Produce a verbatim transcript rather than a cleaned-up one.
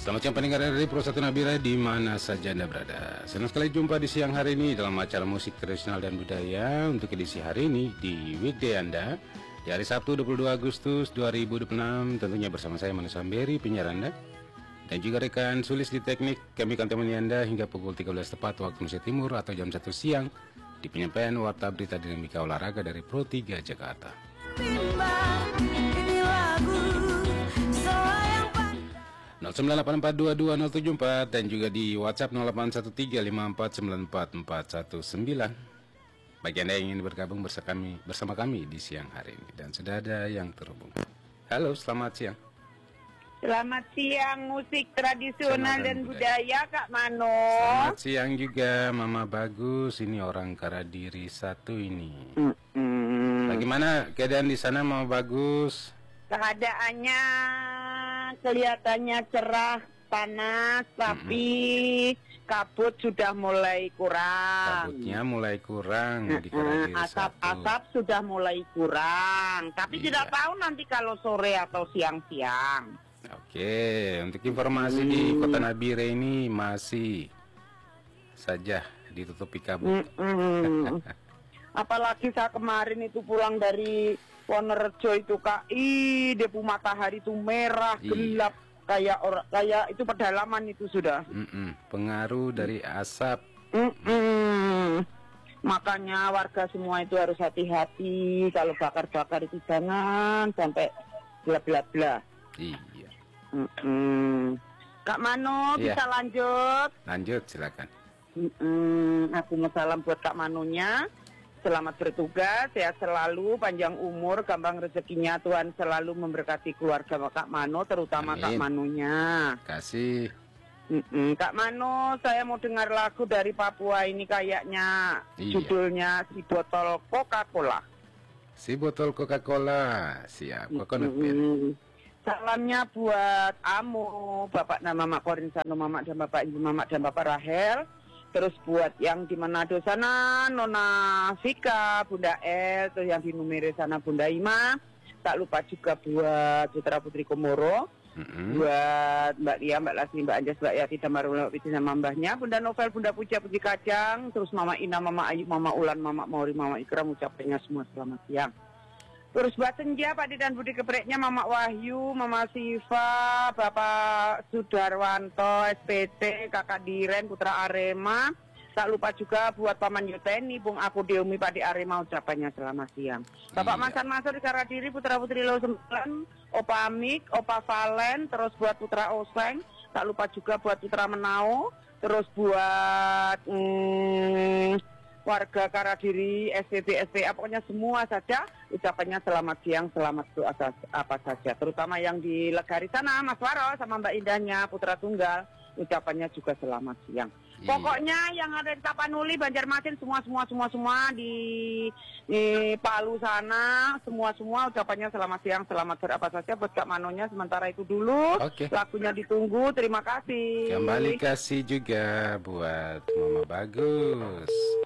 Selamat siang pendengar dari Pro satu Nabila di mana saja Anda berada. Senang sekali jumpa di siang hari ini dalam acara musik tradisional dan budaya untuk edisi hari ini di weekday Anda di hari Sabtu dua puluh dua Agustus dua ribu dua puluh enam, tentunya bersama saya Manu Samberi penyiar Anda dan juga rekan Sulis di teknik. Kami akan temani Anda hingga pukul tiga belas tepat waktu Indonesia Timur atau jam satu siang di penyampaian Warta Berita Dinamika Olahraga dari Pro tiga Jakarta. nol sembilan delapan empat dua dua nol tujuh empat dan juga di WhatsApp nol delapan satu tiga lima empat sembilan empat empat satu sembilan. Bagi Anda yang ingin bergabung bersama kami, bersama kami di siang hari ini, dan sudah ada yang terhubung. Halo, selamat siang. Selamat siang musik tradisional dan budaya, budaya Kak Mano. Selamat siang juga Mama Bagus. Ini orang Karadiri satu ini. Mm -mm. Bagaimana keadaan di sana Mama Bagus? Keadaannya kelihatannya cerah, panas, tapi mm-hmm. kabut sudah mulai kurang. Kabutnya mulai kurang di Karadiri Asap-asap sudah mulai kurang, tapi iya. Tidak tahu nanti kalau sore atau siang-siang. Oke, untuk informasi hmm. di Kota Nabire ini masih saja ditutupi kabut. Hmm. Apalagi saya kemarin itu pulang dari Wonorejo itu Kak, ih, debu matahari itu merah, iya. gelap kayak orang kayak itu pedalaman itu sudah. Mm-mm. Pengaruh dari asap. Mm-mm. Makanya warga semua itu harus hati-hati kalau bakar-bakar itu jangan sampai bla-bla-bla. Iya. Mm-mm. Kak Mano iya. Bisa lanjut? Lanjut silakan. Mm-mm. Aku mau salam buat Kak Manonya. Selamat bertugas, sehat selalu, panjang umur, gampang rezekinya, Tuhan selalu memberkati keluarga Kak Mano, terutama Amin. Kak Manonya. Kasih. Mm-mm. Kak Mano, saya mau dengar lagu dari Papua ini kayaknya iya. Judulnya Si Botol Coca-Cola. Si Botol Coca-Cola, siap. Mm-mm. Salamnya buat Amo, Bapak nama Mak Korinsano, Mamak dan Bapak Ibu Mamak dan Bapak Rahel. Terus buat yang di Manado sana Nona Vika, Bunda El, terus yang di Numere sana Bunda Ima. Tak lupa juga buat Putra Putri Komoro, mm-hmm. buat Mbak Lia, Mbak Lasmi, Mbak Anjas, Mbak Yati, dan Marula Witi sama mbahnya, Bunda Novel, Bunda Puja, Puji Kacang, terus Mama Ina, Mama Ayu, Mama Ulan, Mama Mauri, Mama Ikram, ucapkannya semua selamat siang. Terus Mbak Senja, Pak Di dan Budi Kepreknya, Mama Wahyu, Mama Siva, Bapak Sudarwanto, S P T, Kakak Diren, Putra Arema. Tak lupa juga buat Paman Yuteni, Bung Aku Deumi, Pak Di Arema, ucapannya selamat siang. Bapak iya. Masan Masur di Karadiri, Putra Putri Lo sembilan, Opa Amik, Opa Valen, terus buat Putra Oseng. Tak lupa juga buat Putra Menau, terus buat... Hmm, warga Karadiri, S P B, S P A, pokoknya semua saja ucapannya selamat siang, selamat doa apa saja. Terutama yang di Legari sana, Mas Waro sama Mbak Indahnya, Putra Tunggal, ucapannya juga selamat siang. Iya. Pokoknya yang ada di Tapanuli, Banjarmasin, semua, semua, semua, semua di, di Palu sana, semua, semua ucapannya selamat siang, selamat berapa saja buat Kak Manonya. Sementara itu dulu, okay. Lagunya ditunggu, terima kasih. Kembali kasih juga buat Mama Bagus.